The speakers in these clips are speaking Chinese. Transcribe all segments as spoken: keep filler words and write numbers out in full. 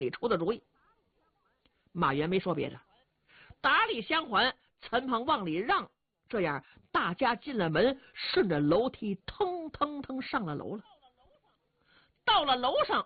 里出的主意。马原没说别的，打理相还，陈鹏往里让，这样大家进了门，顺着楼梯腾腾腾上了楼了。到了楼上，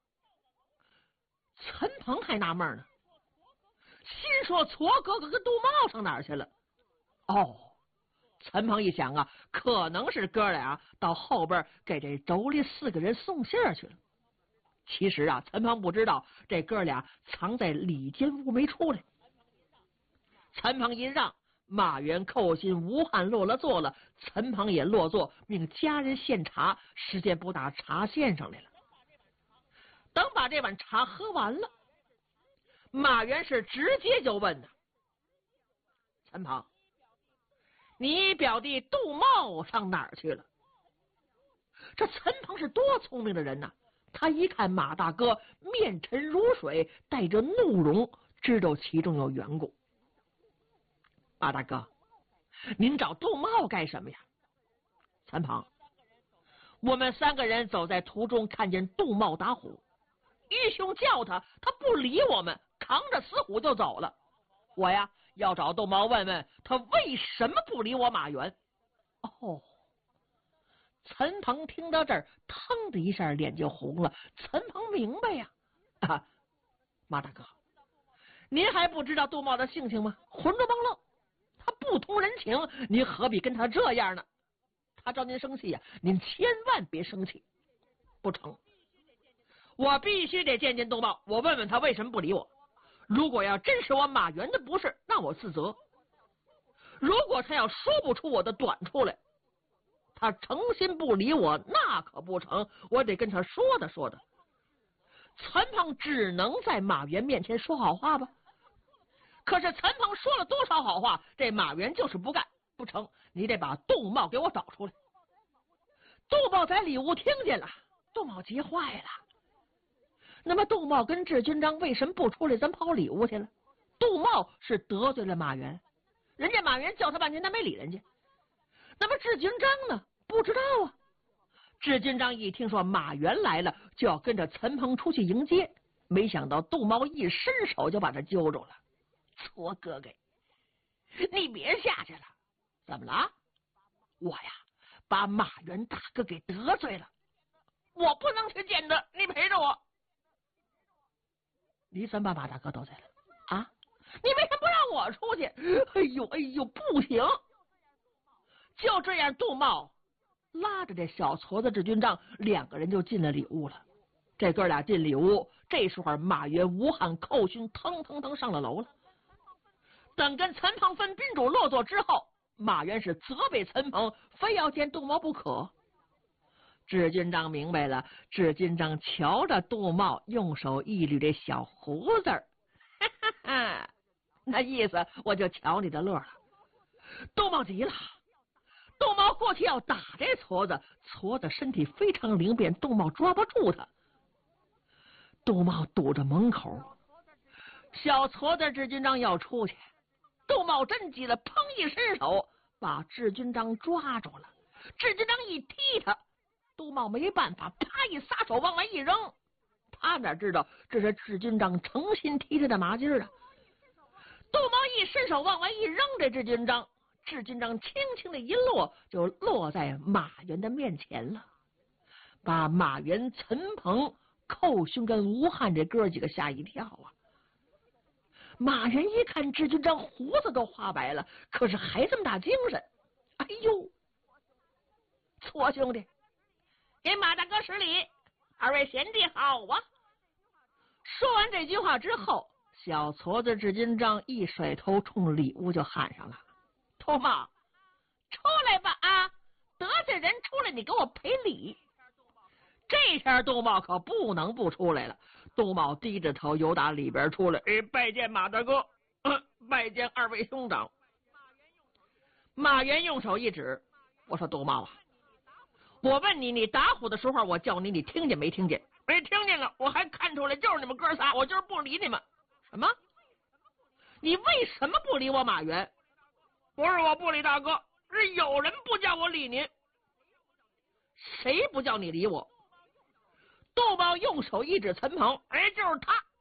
陈鹏还纳闷呢，心说矬哥哥跟杜茂上哪儿去了？哦，陈鹏一想啊，可能是哥俩到后边给这妯娌四个人送信去了。其实啊，陈鹏不知道这哥俩藏在里间屋没出来。陈鹏一让，马原、寇信、吴汉落了座了，陈鹏也落座，命家人献茶，时间不大，茶献上来了。等把这碗茶喝完了，马原是直接就问呢：陈鹏，你表弟杜茂上哪儿去了？这陈鹏是多聪明的人呐、啊！他一看马大哥面沉如水，带着怒容，知道其中有缘故。马大哥，您找杜茂干什么呀？陈鹏，我们三个人走在途中，看见杜茂打虎，愚兄叫他，他不理我们，扛着死虎就走了。我呀，要找杜茂问问他为什么不理我马原。哦，陈鹏听到这儿，腾的一下脸就红了。陈鹏明白呀，啊，马大哥，您还不知道杜茂的性情吗？混着帮漏，他不通人情，您何必跟他这样呢？他招您生气呀、啊，您千万别生气。不成，我必须得见见杜茂，我问问他为什么不理我。如果要真是我马原的不是，那我自责；如果他要说不出我的短处来，他诚心不理我，那可不成，我得跟他说的说的。陈鹏只能在马原面前说好话吧。可是陈鹏说了多少好话，这马原就是不干。不成，你得把杜茂给我找出来。杜茂在里屋听见了，杜茂急坏了。那么杜茂跟智军章为什么不出来，咱跑里屋去了？杜茂是得罪了马原，人家马原叫他半天，他没理人家。那么智军章呢？不知道啊。智军章一听说马原来了，就要跟着陈鹏出去迎接，没想到杜茂一伸手就把他揪住了。矬哥哥，你别下去了。怎么了？我呀，把马原大哥给得罪了，我不能去见他，你陪着我。你怎么把马大哥得罪了啊？你为什么不让我出去？哎呦哎呦，不行！就这样，杜茂拉着这小矬子智军章，两个人就进了里屋了。这哥俩进里屋，这时候马原、吴汉、寇勋腾腾腾上了楼了。等跟陈鹏分宾主落座之后，马原是责备陈鹏，非要见杜茂不可。智军章明白了，智军章瞧着杜茂，用手一捋这小胡子儿，哈哈哈，那意思我就瞧你的乐了。杜茂急了，杜茂过去要打这矬子，矬子身体非常灵便，杜茂抓不住他。杜茂堵着门口，小矬子智军章要出去，杜茂真急了，砰一伸手把智军章抓住了。智军章一踢他，杜茂没办法，啪一撒手往外一扔。他哪知道这是智军章诚心踢他的麻筋啊！杜茂一伸手往外一扔，这智军章，智军章轻轻的一落，就落在马原的面前了，把马原、陈鹏、寇勋跟吴汉这哥几个吓一跳啊！马原一看智军章胡子都花白了，可是还这么大精神。哎呦，矬兄弟，给马大哥施礼，二位贤弟好啊！说完这句话之后，小矬子智军章一甩头，冲里屋就喊上了：杜茂，出来吧啊！得罪人出来，你给我赔礼。这下杜茂可不能不出来了。杜茂低着头由打里边出来，哎，拜见马大哥、呃、拜见二位兄长。马原用手一指，我说杜茂啊，我问你，你打虎的时候我叫你，你听见没听见？没听见了，我还看出来就是你们哥仨，我就是不理你们。什么？你为什么不理我马原？不是我不理大哥，是有人不叫我理您。谁不叫你理我？杜茂用手一指陈鹏，哎，就是他。